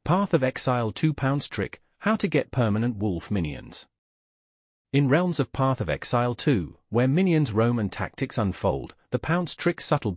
Path of Exile 2 Pounce Trick, How to Get Permanent Wolf Minions. In Realms of Path of Exile 2, where minions roam and tactics unfold, the Pounce Trick subtle